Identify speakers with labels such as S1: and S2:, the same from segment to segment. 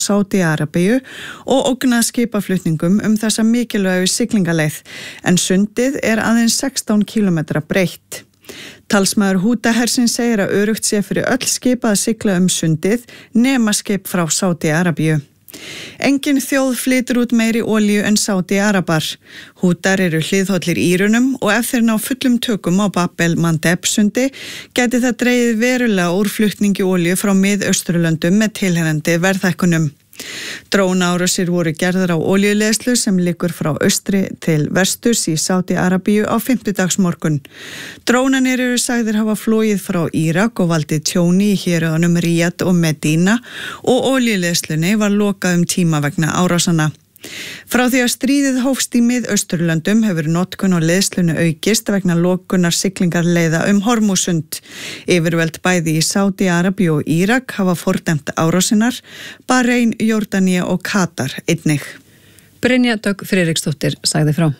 S1: Sádi-Arabíu og ógnað skipaflutningum þessa mikilvægu siglingaleið, en sundið aðeins 16 kílómetra breitt. Talsmaður Húta-hersins segir að öruggt sé fyrir öll skip að sigla sundið nema skip frá Sádi-Arabíu. Engin þjóð flytur út meiri olíu en Sádi-Arabar. Hútar hliðhollir Írunum og ef þeir ná fullum tökum á Bab-el-Mandeb sundi gæti það dregið verulega úr flutningi olíu frá Mið-Austurlöndum með tilheyrandi verðhækkunum. Drónaárásir voru gerðar á olíuleiðslu sem liggur frá austri til vesturs í Sádi-Arabíu á fimmtudagsmorgun. Drónarnir sagðir hafa flogið frá Írak og valdið tjóni í héruðunum Ríad og Medina og olíuleiðslunni var lokað tíma vegna árásanna. Frá því að stríðið hófst í Mið-Austurlöndum hefur notkun á leiðslunni aukist vegna lokunar siglingarleiða Hormúzsund. Yfirvöld bæði í Sádi-Arabíu og Írak hafa fordæmt árásinar, Bahrein, Jórdaníu og Katar einnig.
S2: Brynja Dögg Friðriksdóttir sagði frá.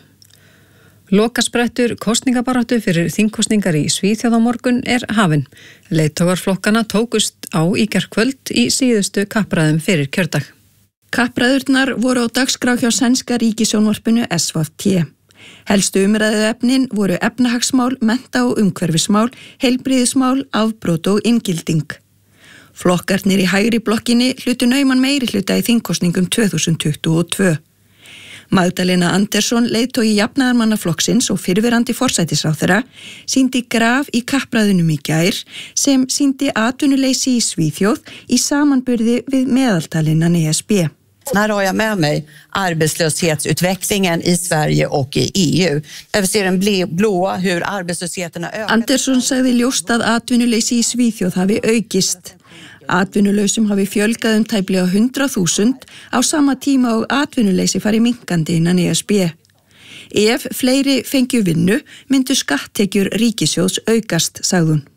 S2: Lokasprettur kosningabaráttu fyrir þingkosningar í Svíþjóð á morgun hafinn. Leiðtogarflokkana tókust á í gærkvöld í síðustu kappræðum fyrir kjördag.
S3: Kappræðurnar voru á dagskrá hjá sænska ríkissjónvarpinu SVT. Helstu umræðuefnin voru efnahagsmál, mennta- og umhverfismál, heilbrigðismál, afbrot og inngilding. Flokkarnir í hægri blokkinni hlutu nauman meirihluta í þingkosningum 2022. Magdalena Andersson, leiðtogi jafnaðarmannaflokksins og fyrrverandi forsætisráðherra, sýndi graf í kappræðunum í gær sem sýndi atvinnuleysi í Svíþjóð í samanburði við meðaltalinnan ESB.
S4: Här har jag med mig arbetslöshetsutvecklingen i Sverige och i EU. Vi ser den blåa hur arbetslösheten har ökat.
S3: Andersson sagði ljóst að atvinnuleysi í Svíþjóð hafi aukist. Atvinnulausum hafi fjölgað tæplega 100.000 á sama tíma og atvinnuleysi fari minnkandi innan ESB. Ef fleiri fengju vinnu myndu skatttekjur ríkissjóðs aukast, sagði hún.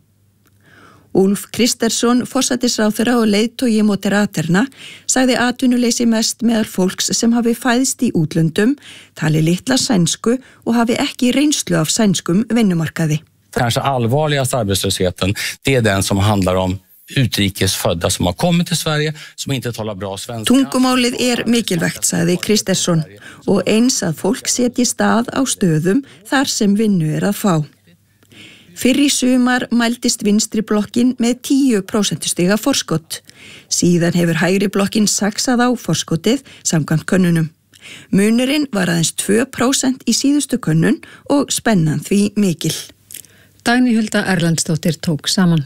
S3: Úlf Kristersson, forsætisráðherra og leiðtogi Moderaterna, sagði atvinnuleysi mest meðal fólks sem hafi fæðst í útlöndum, tali litla sænsku og hafi ekki reynslu af sænskum vinnumarkaði.
S5: Kanske allvarligast arbetslösheten, det den som handlar om utrikesfödda som har kommit till Sverige som inte talar bra svenska.
S3: Tungumálið mikilvægt, sagði Kristersson, og eins að fólk setji stað á stöðum þar sem vinnu að fá. Fyrr í sumar mældist vinstri blokkin með 10% stiga forskott. Síðan hefur hægri blokkin saxað á forskotið samkvæmt könnunum. Munurinn var aðeins 2% í síðustu könnun og spennan því mikil.
S2: Dagný Hulda Erlendsdóttir tók saman.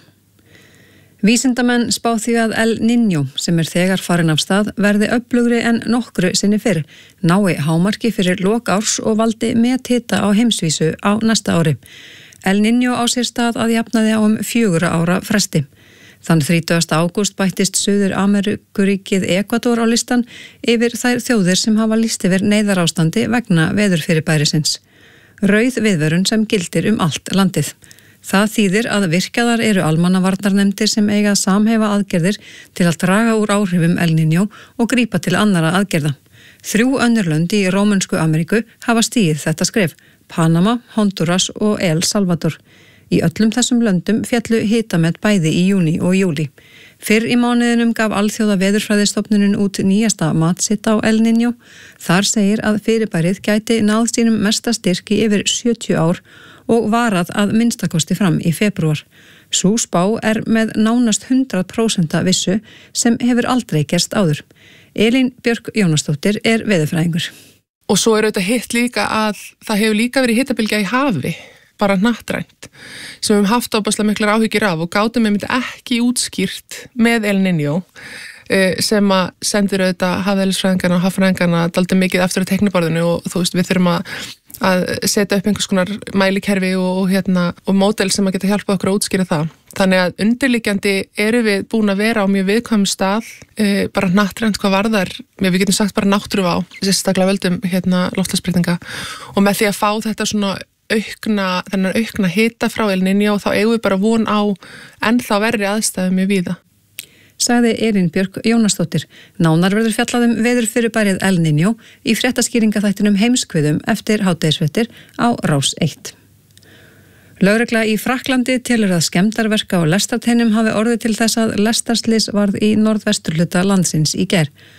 S2: Vísindamenn spá því að El Niño, sem þegar farin af stað, verði öflugri en nokkru sinni fyrr, nái hámarki fyrir lok árs og valdi methita á heimsvísu á næsta ári. El Niño á sér stað að jafnaði á 4 ára fresti. Þann 30. ágúst bættist Suður Ameríkuríkið Ekvador á listan yfir þær þjóðir sem hafa lýst yfir neyðarástandi vegna veðurfyrirbærisins. Rauð viðvörun sem gildir allt landið. Það þýðir að virkjaðar almannavarnarnefndir sem eiga að samhæfa aðgerðir til að draga úr áhrifum El Niño og grípa til annarra aðgerða. 3 önnur lönd í Rómönsku Ameríku hafa stigið þetta skref: Panama, Honduras og El Salvador. Í öllum þessum löndum féllu hitamet bæði í júní og júlí. Fyrr í mánuðinum gaf Alþjóða veðurfræðistofnunin út nýjasta matsitt á El Niño. Þar segir að fyrirbærið gæti náð sínum mesta styrk í yfir 70 ár og varað að minnstakosti fram í febrúar. Sú spá með nánast 100% vissu sem hefur aldrei gerst áður. Elín Björk Jónasdóttir veðurfræðingur.
S6: Og svo auðvitað hitt líka að það hefur líka verið hitabylgja í hafi, bara hnattrænt, sem við höfum haft ábærslega miklar áhyggjur af og gátum ekki útskýrt með El Niño, sem að sendir auðvitað hafeðlisfræðingarna og haffræðingarna dálítið mikið eftir á teikniborðinu og þú veist, við þurfum að setja upp einhvers konar mælikerfi og módel sem að geta hjálpað okkur að útskýra það. Þannig að undirliggjandi erum við búin að vera á mjög viðkvæmum stað, bara hnattrænt hvað varðar, við getum sagt bara náttúruvá, sérstaklega völdum loftslagsbreytinga, og með því að fá þetta svona þennan aukna hita frá El Niño þá eigum við bara von á ennþá verri aðstæðum mjög víða.
S2: Sagði Elín Björk Jónasdóttir. Nánar verður fjallað veðurfyrirbærið El Niño í fréttaskýringaþættinum Heimskviðum eftir hádegisfréttir á Rás 1. Lögregla í Frakklandi telur að skemmdarverka á lestarteinum hafi orðið til þess að lestarslys varð í norðvesturhluta landsins í gær.